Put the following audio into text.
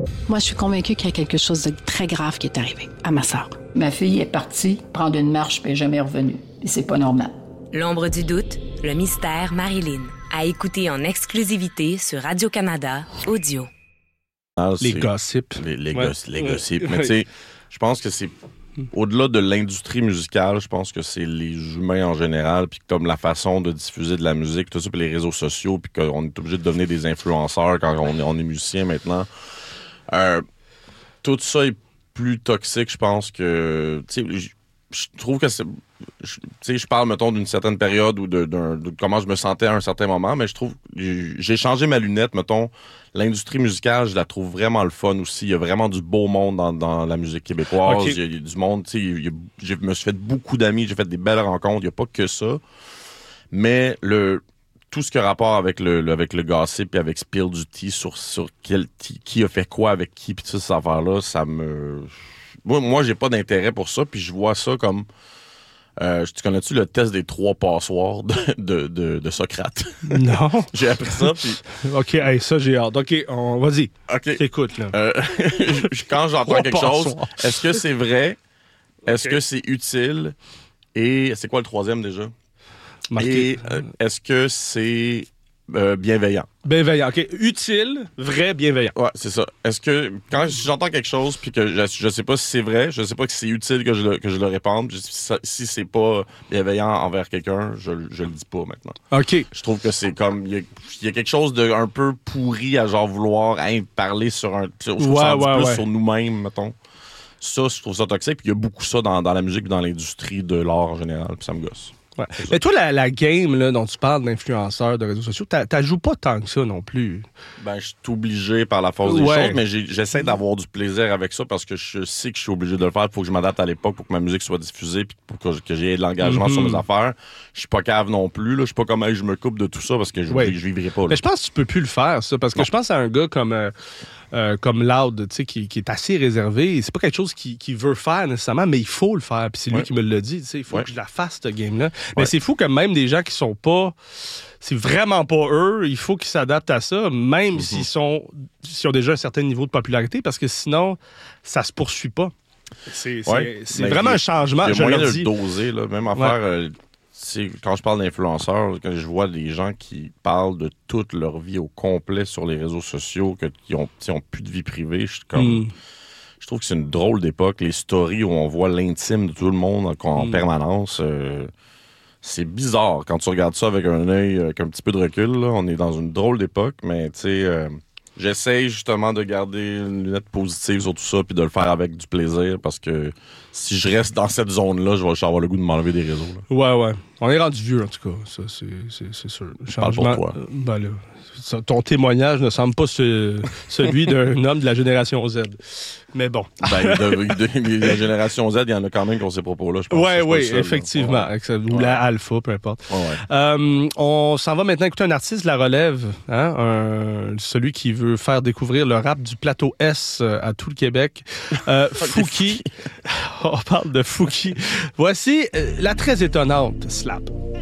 Moi, je suis convaincue qu'il y a quelque chose de très grave qui est arrivé à ma sœur. Ma fille est partie prendre une marche puis elle n'est jamais revenue. Et c'est pas normal. L'ombre du doute, le mystère Marilyn. À écouter en exclusivité sur Radio-Canada Audio. Les gossips. Les gossips. Mais tu sais, je pense que c'est... Au-delà de l'industrie musicale, je pense que c'est les humains en général, puis comme la façon de diffuser de la musique, tout ça, puis les réseaux sociaux, puis qu'on est obligé de devenir des influenceurs quand on est musicien maintenant. Tout ça est plus toxique, je pense que... Tu sais, je trouve que c'est... Tu sais, je parle, mettons, d'une certaine période ou de comment je me sentais à un certain moment, mais je trouve... J'ai changé ma lunette, mettons. L'industrie musicale, je la trouve vraiment le fun aussi. Il y a vraiment du beau monde dans la musique québécoise. Okay. Il y a du monde, tu sais, je me suis fait beaucoup d'amis, j'ai fait des belles rencontres. Il n'y a pas que ça. Mais tout ce qui a rapport avec le gossip et avec Spill du tea sur qui a fait quoi avec qui, puis toutes ces affaires-là, ça me... Moi, j'ai pas d'intérêt pour ça, puis je vois ça comme... tu connais-tu le test des 3 passoires de Socrate? Non. J'ai appris ça, puis... OK, hey, ça, j'ai hâte. OK, vas-y. OK. T'écoutes, là. Quand j'entends quelque chose, passoires. est-ce que c'est vrai? Est-ce que c'est utile? Et c'est quoi le troisième, déjà? Marqué. Et est-ce que c'est bienveillant? Bienveillant. OK. Utile, vrai, bienveillant. Ouais, c'est ça. Est-ce que quand j'entends quelque chose puis que je sais pas si c'est vrai, je sais pas que c'est utile que je le répande, si c'est pas bienveillant envers quelqu'un, je le dis pas maintenant. OK. Je trouve que c'est comme il y a quelque chose de un peu pourri à genre vouloir parler sur un plus sur nous-mêmes, mettons. Ça, je trouve ça toxique, puis il y a beaucoup ça dans la musique et dans l'industrie de l'art en général, puis ça me gosse. Ouais. Mais toi, la game là, dont tu parles d'influenceurs de réseaux sociaux, t'as joues pas tant que ça non plus. Ben, je suis obligé par la force des choses, mais j'essaie d'avoir du plaisir avec ça parce que je sais que je suis obligé de le faire. Il faut que je m'adapte à l'époque pour que ma musique soit diffusée puis pour que j'ai de l'engagement sur mes affaires. Je suis pas cave non plus. Je suis pas comme je me coupe de tout ça parce que je vivrai pas. Là. Mais je pense que tu peux plus le faire, ça, parce que je pense à un gars comme Loud, tu sais, qui est assez réservé. C'est pas quelque chose qu'il veut faire nécessairement, mais il faut le faire. Puis c'est lui qui me l'a dit. Tu sais, il faut que je la fasse, cette game-là. Mais c'est fou que même des gens qui sont pas... C'est vraiment pas eux. Il faut qu'ils s'adaptent à ça, même s'ils ont déjà un certain niveau de popularité, parce que sinon, ça se poursuit pas. C'est vraiment un changement. Il y a moyen de le doser, là. Même affaire... quand je parle d'influenceurs, quand je vois des gens qui parlent de toute leur vie au complet sur les réseaux sociaux, qui ont plus de vie privée, je suis comme... Je trouve que c'est une drôle d'époque. Les stories où on voit l'intime de tout le monde en permanence, c'est bizarre quand tu regardes ça avec un œil, avec un petit peu de recul. Là. On est dans une drôle d'époque, mais tu sais, j'essaye justement de garder une lunette positive sur tout ça puis de le faire avec du plaisir parce que si je reste dans cette zone-là, je vais avoir le goût de m'enlever des réseaux. Là. Ouais. On est rendu vieux, en tout cas. Ça, c'est sûr. Le changement, parle pour toi. Ben là, ton témoignage ne semble pas celui d'un homme de la génération Z. Mais bon. La génération Z, il y en a quand même qui ont ces propos-là, je pense. Oui, effectivement. Ou la alpha, peu importe. On s'en va maintenant écouter un artiste de la relève, celui qui veut faire découvrir le rap du plateau S à tout le Québec. Fouki. On parle de Fouki. Voici la très étonnante Slap.